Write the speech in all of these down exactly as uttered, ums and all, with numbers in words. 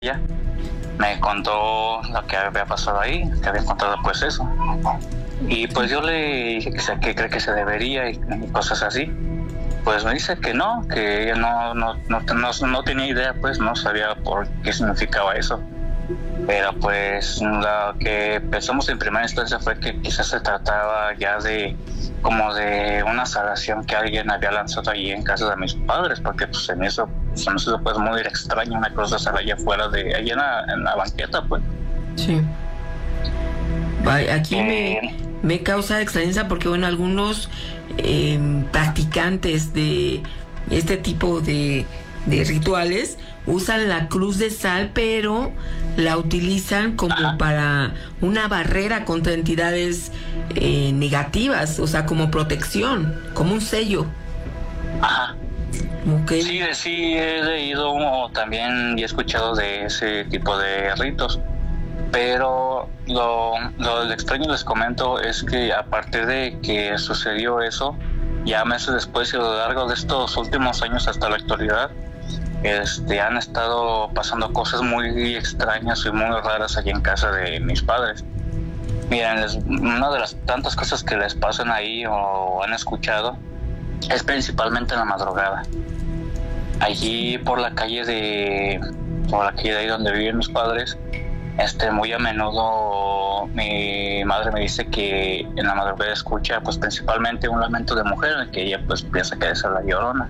ella me contó lo que había pasado ahí, que había encontrado pues eso. Y pues yo le dije que, se, que cree que se debería y, y cosas así. Pues me dice que no, que ella no, no, no, no, no tenía idea, pues no sabía por qué significaba eso. Pero pues lo que pensamos en primera instancia fue que quizás se trataba ya de como de una salación que alguien había lanzado allí en casa de mis padres, porque pues en eso se me hizo pues muy extraño una cosa estar allá afuera de, allá en la, en la banqueta, pues. Sí. Aquí eh, me, me causa extrañeza porque bueno, algunos eh, practicantes de este tipo de, de rituales usan la cruz de sal, pero la utilizan como Ajá. para una barrera contra entidades eh, negativas, o sea, como protección, como un sello. Ajá. Okay. Sí, sí, he leído también y he escuchado de ese tipo de ritos, pero lo, lo extraño, les comento, es que a partir de que sucedió eso, ya meses después y a lo largo de estos últimos años hasta la actualidad, Este, han estado pasando cosas muy extrañas y muy raras allí en casa de mis padres. Miren, les, una de las tantas cosas que les pasan ahí o han escuchado es principalmente en la madrugada. Allí por la calle de por la calle de ahí donde viven mis padres, este, muy a menudo mi madre me dice que en la madrugada escucha pues principalmente un lamento de mujer en el que ella pues piensa que es la Llorona.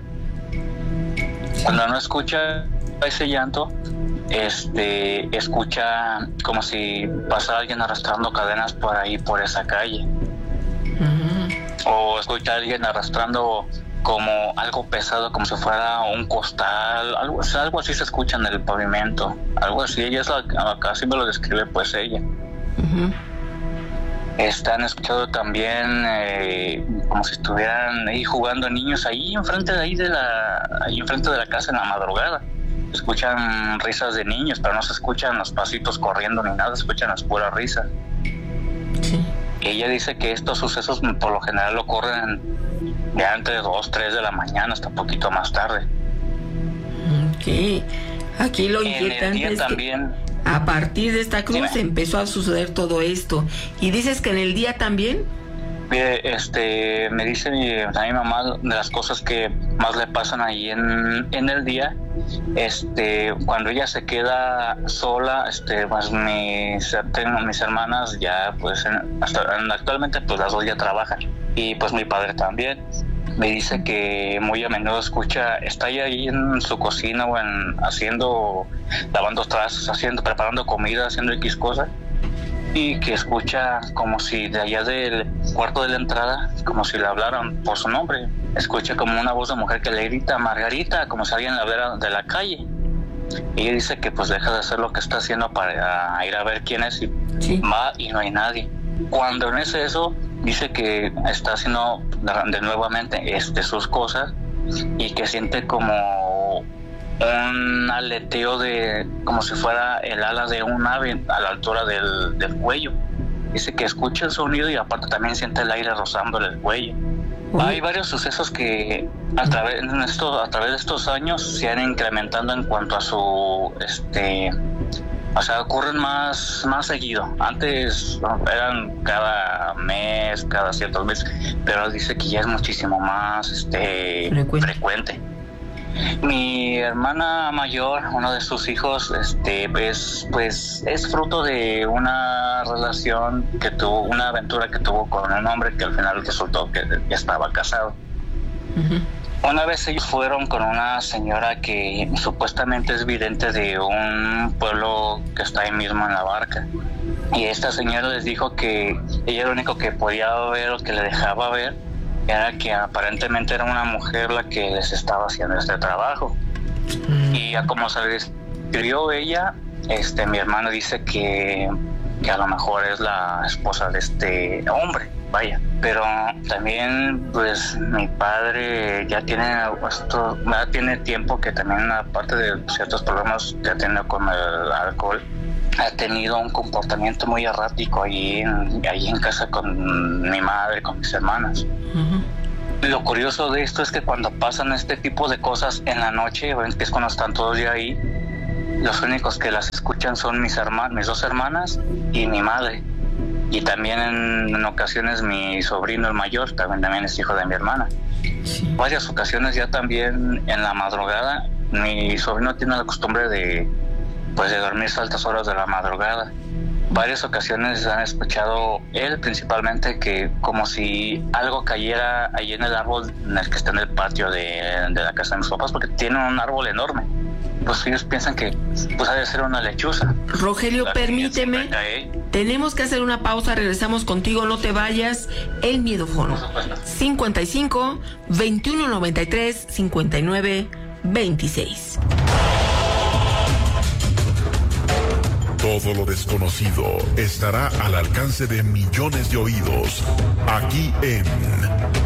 Cuando no escucha ese llanto, este, escucha como si pasara alguien arrastrando cadenas por ahí, por esa calle. Uh-huh. O escucha a alguien arrastrando como algo pesado, como si fuera un costal, algo, o sea, algo así se escucha en el pavimento, algo así. Ella es la, así me lo describe pues ella. Uh-huh. Están escuchando también eh, como si estuvieran ahí jugando niños ahí enfrente de ahí de la ahí enfrente de la casa en la madrugada. Escuchan risas de niños, pero no se escuchan los pasitos corriendo ni nada, se escuchan las puras risas. Sí. Ella dice que estos sucesos por lo general ocurren ya entre dos, tres de la mañana hasta un poquito más tarde. Ok. Aquí lo inquietante en el día es también. Que a partir de esta cruz Dime. empezó a suceder todo esto. ¿Y dices que en el día también? Este, me dice mi, a mi mamá de las cosas que más le pasan ahí en, en el día. Este, cuando ella se queda sola, este, pues mis, tengo mis hermanas ya, pues, en, hasta actualmente, pues las dos ya trabajan. Y pues mi padre también. Me dice que muy a menudo escucha, está ahí en su cocina o en haciendo, lavando trastes, haciendo, preparando comida, haciendo X cosas, y que escucha como si de allá del cuarto de la entrada, como si le hablaran por su nombre. Escucha como una voz de mujer que le grita Margarita, como si alguien la viera de la calle. Y ella dice que pues deja de hacer lo que está haciendo para ir a ver quién es, y sí. va y no hay nadie. Cuando en ese eso dice que está haciendo de, de nuevamente este, sus cosas y que siente como un aleteo de como si fuera el ala de un ave a la altura del, del cuello. Dice que escucha el sonido y aparte también siente el aire rozándole el cuello. Uh-huh. Hay varios sucesos que a través, en esto, a través de estos años se han incrementando en cuanto a su este o sea, ocurren más, más seguido. Antes eran cada mes, cada ciertos meses, pero dice que ya es muchísimo más este, frecuente. frecuente. Mi hermana mayor, uno de sus hijos, este, pues, pues es fruto de una relación que tuvo, una aventura que tuvo con un hombre que al final resultó que ya estaba casado. Uh-huh. Una vez ellos fueron con una señora que supuestamente es vidente de un pueblo que está ahí mismo en la barca. Y esta señora les dijo que ella lo único que podía ver o que le dejaba ver era que aparentemente era una mujer la que les estaba haciendo este trabajo. Mm. Y a como se le describió ella, este, mi hermano dice que, que a lo mejor es la esposa de este hombre. Vaya, pero también pues mi padre ya tiene esto, ya tiene tiempo que también aparte de ciertos problemas que ha tenido con el alcohol, ha tenido un comportamiento muy errático allí en, allí en casa con mi madre, con mis hermanas. Uh-huh. Lo curioso de esto es que cuando pasan este tipo de cosas en la noche, ven que es cuando están todos ya ahí, los únicos que las escuchan son mis hermanas, mis dos hermanas y mi madre. Y también en, en ocasiones mi sobrino el mayor, también, también es hijo de mi hermana. Sí. Varias ocasiones ya también en la madrugada, mi sobrino tiene la costumbre de, pues, de dormirse a altas horas de la madrugada. Varias ocasiones han escuchado él principalmente que como si algo cayera ahí en el árbol en el que está en el patio de, de la casa de mis papás, porque tiene un árbol enorme. Pues ellos piensan que pues ha de ser una lechuza. Rogelio, la permíteme, tenemos que hacer una pausa, regresamos contigo, no te vayas. El Miedofono cincuenta y cinco, veintiuno noventa y tres, cincuenta y nueve, veintiséis. Todo lo desconocido estará al alcance de millones de oídos, aquí en